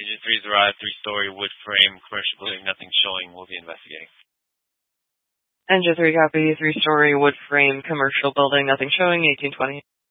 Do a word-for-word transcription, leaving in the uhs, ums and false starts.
Engine three is arrived, three-story wood frame, commercial building, nothing showing. We'll be investigating. Engine three copy, three-story wood frame, commercial building, nothing showing, eighteen twenty.